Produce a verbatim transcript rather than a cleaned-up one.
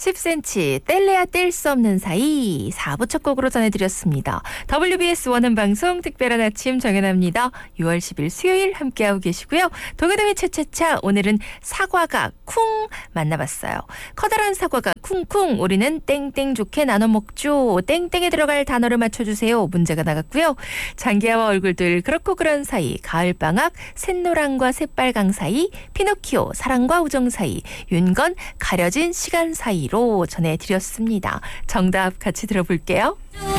십 센티미터 뗄래야 뗄 수 없는 사이 사 부 첫 곡으로 전해드렸습니다. 더블유비에스 원음방송 특별한 아침 정연아입니다. 유월 십일 수요일 함께하고 계시고요. 동해동의 차차차 오늘은 사과가 쿵 만나봤어요. 커다란 사과가 쿵쿵 우리는 땡땡 좋게 나눠 먹죠. 땡땡에 들어갈 단어를 맞춰주세요. 문제가 나갔고요. 장기하와 얼굴들 그렇고 그런 사이 가을방학 샛노랑과 새빨강 사이 피노키오 사랑과 우정 사이 윤건 가려진 시간 사이로 전해드렸습니다. 정답 같이 들어볼게요.